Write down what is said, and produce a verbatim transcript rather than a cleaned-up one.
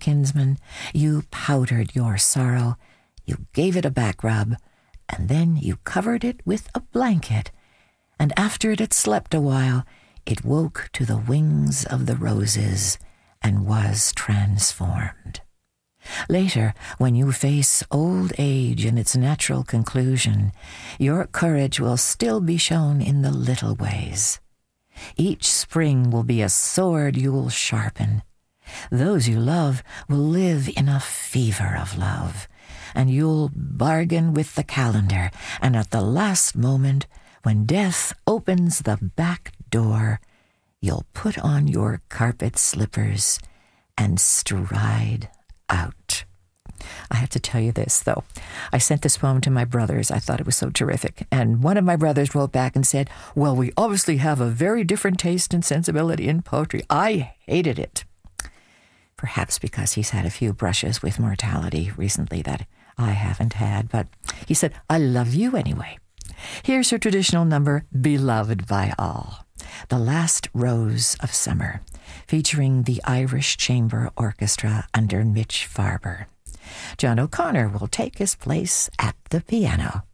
kinsman, you powdered your sorrow, you gave it a back rub, and then you covered it with a blanket, and after it had slept a while, it woke to the wings of the roses and was transformed. Later, when you face old age in its natural conclusion, your courage will still be shown in the little ways. Each spring will be a sword you will sharpen. Those you love will live in a fever of love, and you'll bargain with the calendar, and at the last moment, when death opens the back door, you'll put on your carpet slippers and stride out. I have to tell you this, though. I sent this poem to my brothers. I thought it was so terrific. And one of my brothers wrote back and said, well, we obviously have a very different taste and sensibility in poetry. I hated it. Perhaps because he's had a few brushes with mortality recently that I haven't had. But he said, I love you anyway. Here's her traditional number, Beloved by All, The Last Rose of Summer, featuring the Irish Chamber Orchestra under Mitch Farber. John O'Connor will take his place at the piano.